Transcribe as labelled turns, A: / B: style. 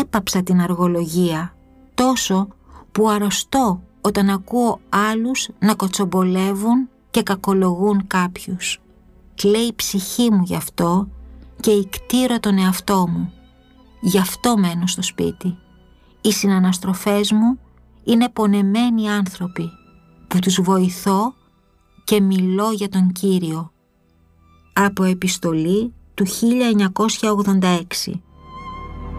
A: Έπαψα την αργολογία, τόσο που αρρωστώ όταν ακούω άλλους να κοτσομπολεύουν και κακολογούν κάποιους. Κλαίει η ψυχή μου γι' αυτό και ικτήρω τον εαυτό μου. Γι' αυτό μένω στο σπίτι. Οι συναναστροφές μου είναι πονεμένοι άνθρωποι που τους βοηθώ και μιλώ για τον Κύριο. Από επιστολή του 1986.